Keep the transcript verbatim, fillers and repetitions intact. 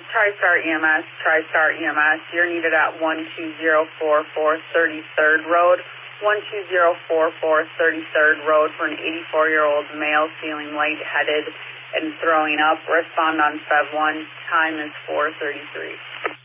TriStar E M S, TriStar E M S. You're needed at one two zero four four thirty-third Road. one two zero four four thirty-third Road for an eighty-four-year-old male feeling lightheaded and throwing up. Respond on F E V one. Time is four thirty-three.